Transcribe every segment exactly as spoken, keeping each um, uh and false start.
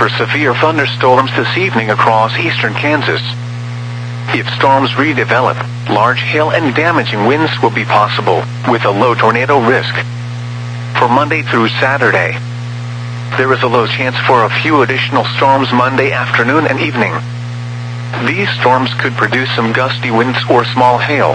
for severe thunderstorms this evening across eastern Kansas. If storms redevelop, large hail and damaging winds will be possible, with a low tornado risk. For Monday through Saturday, there is a low chance for a few additional storms Monday afternoon and evening. These storms could produce some gusty winds or small hail.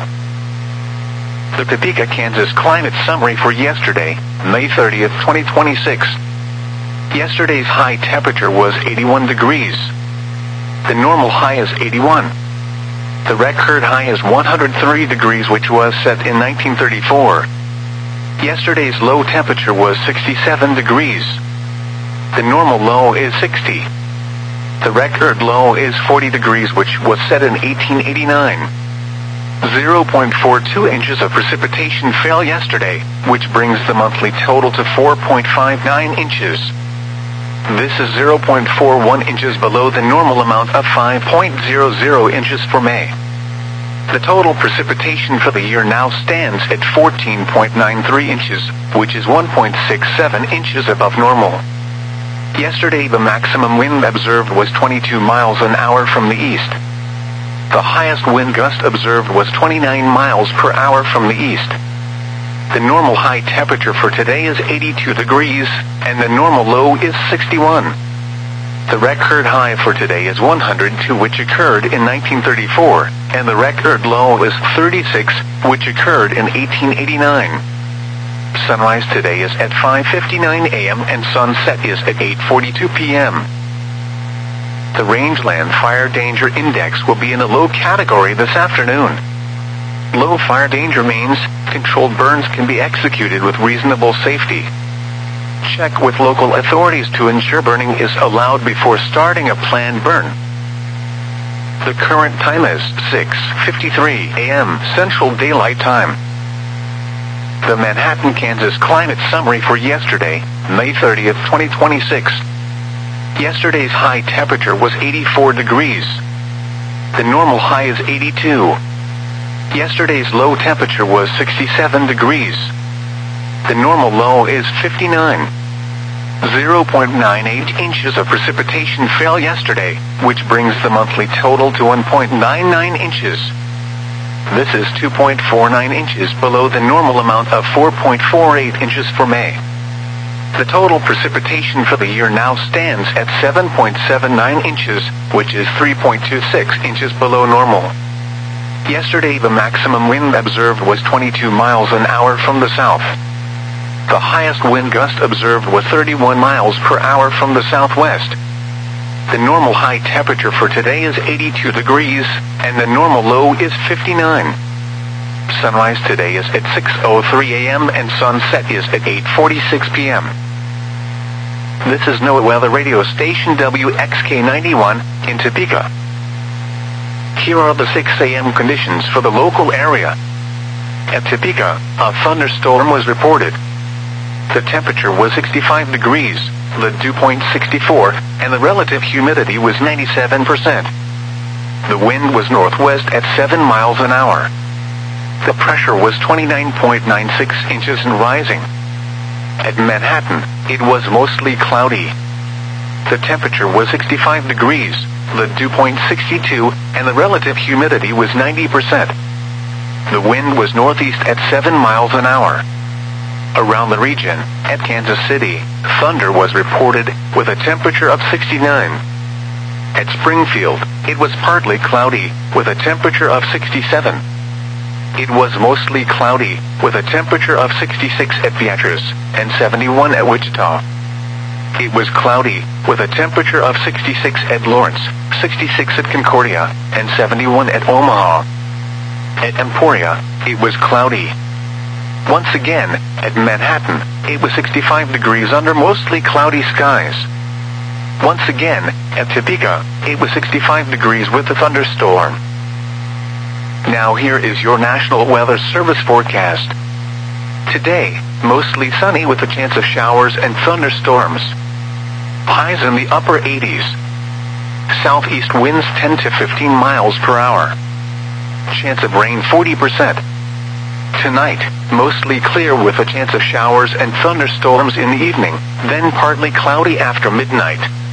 The Topeka, Kansas climate summary for yesterday, May thirtieth, twenty twenty-six. Yesterday's high temperature was eighty-one degrees. The normal high is eighty-one. The record high is one hundred three degrees, which was set in nineteen thirty-four. Yesterday's low temperature was sixty-seven degrees. The normal low is sixty. The record low is forty degrees, which was set in eighteen eighty-nine. zero point four two inches of precipitation fell yesterday, which brings the monthly total to four point five nine inches. This is zero point four one inches below the normal amount of five point zero zero inches for May. The total precipitation for the year now stands at fourteen point nine three inches, which is one point six seven inches above normal. Yesterday the maximum wind observed was twenty-two miles an hour from the east. The highest wind gust observed was twenty-nine miles per hour from the east. The normal high temperature for today is eighty-two degrees, and the normal low is sixty-one. The record high for today is one hundred two, which occurred in nineteen thirty-four, and the record low is thirty-six, which occurred in eighteen eighty-nine. Sunrise today is at five fifty-nine a m and sunset is at eight forty-two p m The Rangeland Fire Danger Index will be in a low category this afternoon. Low fire danger means controlled burns can be executed with reasonable safety. Check with local authorities to ensure burning is allowed before starting a planned burn. The current time is six fifty-three a m Central Daylight Time. The Manhattan, Kansas climate summary for yesterday, May thirtieth, twenty twenty-six. Yesterday's high temperature was eighty-four degrees. The normal high is eighty-two. Yesterday's low temperature was sixty-seven degrees. The normal low is fifty-nine. zero point nine eight inches of precipitation fell yesterday, which brings the monthly total to one point nine nine inches. This is two point four nine inches below the normal amount of four point four eight inches for May. The total precipitation for the year now stands at seven point seven nine inches, which is three point two six inches below normal. Yesterday the maximum wind observed was twenty-two miles an hour from the south. The highest wind gust observed was thirty-one miles per hour from the southwest. The normal high temperature for today is eighty-two degrees, and the normal low is fifty-nine. Sunrise today is at six oh three a m and sunset is at eight forty-six p m This is NOAA Weather Radio Station W X K ninety-one in Topeka. Here are the six a m conditions for the local area. At Topeka, a thunderstorm was reported. The temperature was sixty-five degrees, the dew point sixty-four, and the relative humidity was ninety-seven percent. The wind was northwest at seven miles an hour. The pressure was twenty-nine point nine six inches and rising. At Manhattan, it was mostly cloudy. The temperature was sixty-five degrees, the dew point sixty-two, and the relative humidity was ninety percent. The wind was northeast at seven miles an hour. Around the region, at Kansas City, thunder was reported with a temperature of sixty-nine. At Springfield, it was partly cloudy, with a temperature of sixty-seven. It was mostly cloudy, with a temperature of sixty-six at Beatrice, and seventy-one at Wichita. It was cloudy, with a temperature of sixty-six at Lawrence, sixty-six at Concordia, and seventy-one at Omaha. At Emporia, it was cloudy. Once again, at Manhattan, it was sixty-five degrees under mostly cloudy skies. Once again, at Topeka, it was sixty-five degrees with a thunderstorm. Now here is your National Weather Service forecast. Today, mostly sunny with a chance of showers and thunderstorms. Highs in the upper eighties. Southeast winds ten to fifteen miles per hour. Chance of rain forty percent. Tonight, mostly clear with a chance of showers and thunderstorms in the evening, then partly cloudy after midnight.